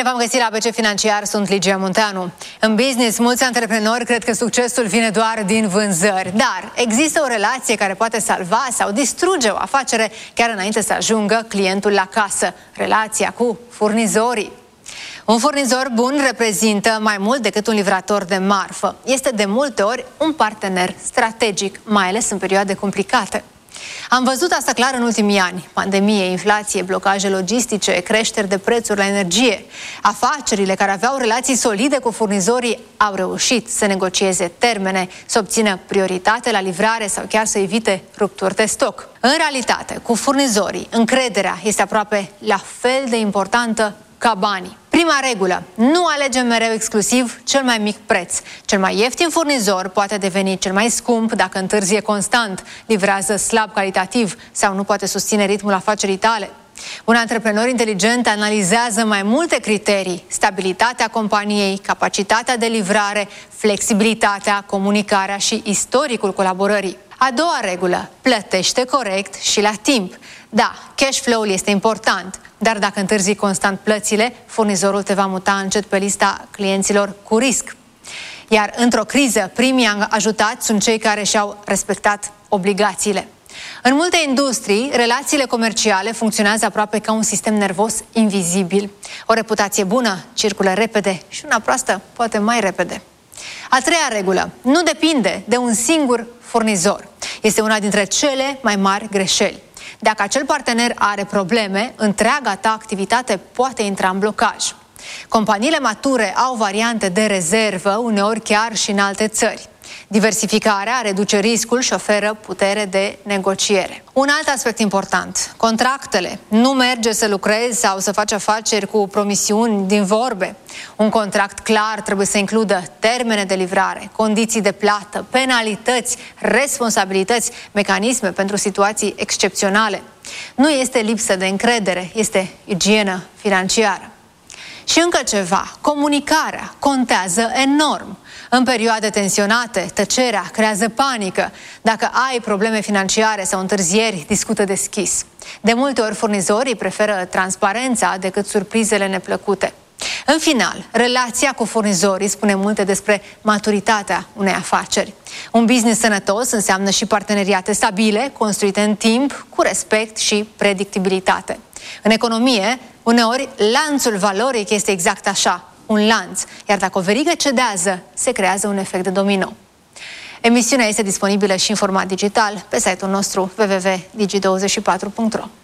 Bine v-am găsit la ABC Financiar, sunt Ligia Munteanu. În business, mulți antreprenori cred că succesul vine doar din vânzări, dar există o relație care poate salva sau distruge o afacere chiar înainte să ajungă clientul la casă, relația cu furnizorii. Un furnizor bun reprezintă mai mult decât un livrator de marfă. Este de multe ori un partener strategic, mai ales în perioade complicate. Am văzut asta clar în ultimii ani. Pandemie, inflație, blocaje logistice, creșteri de prețuri la energie. Afacerile care aveau relații solide cu furnizorii au reușit să negocieze termene, să obțină prioritate la livrare sau chiar să evite rupturi de stoc. În realitate, cu furnizorii, încrederea este aproape la fel de importantă ca banii. Prima regulă: nu alegem mereu exclusiv cel mai mic preț. Cel mai ieftin furnizor poate deveni cel mai scump dacă întârzie constant, livrează slab calitativ sau nu poate susține ritmul afacerii tale. Un antreprenor inteligent analizează mai multe criterii: stabilitatea companiei, capacitatea de livrare, flexibilitatea, comunicarea și istoricul colaborării. A doua regulă: plătește corect și la timp. Da, cash flow-ul este important, dar dacă întârzi constant plățile, furnizorul te va muta încet pe lista clienților cu risc. Iar într-o criză, primii ajutați sunt cei care și-au respectat obligațiile. În multe industrii, relațiile comerciale funcționează aproape ca un sistem nervos invizibil. O reputație bună circulă repede și una proastă poate mai repede. A treia regulă: nu depinde de un singur furnizor. Este una dintre cele mai mari greșeli. Dacă acel partener are probleme, întreaga ta activitate poate intra în blocaj. Companiile mature au variante de rezervă, uneori chiar și în alte țări. Diversificarea reduce riscul și oferă putere de negociere. Un alt aspect important: contractele. Nu merge să lucrezi sau să faci afaceri cu promisiuni din vorbe. Un contract clar trebuie să includă termene de livrare, condiții de plată, penalități, responsabilități, mecanisme pentru situații excepționale. Nu este lipsă de încredere, este igienă financiară. Și încă ceva: comunicarea contează enorm. În perioade tensionate, tăcerea creează panică. Dacă ai probleme financiare sau întârzieri, discută deschis. De multe ori furnizorii preferă transparența decât surprizele neplăcute. În final, relația cu furnizorii spune multe despre maturitatea unei afaceri. Un business sănătos înseamnă și parteneriate stabile, construite în timp, cu respect și predictibilitate. În economie, uneori, lanțul valoric este exact așa, un lanț, iar dacă o verigă cedează, se creează un efect de domino. Emisiunea este disponibilă și în format digital pe site-ul nostru www.digi24.ro.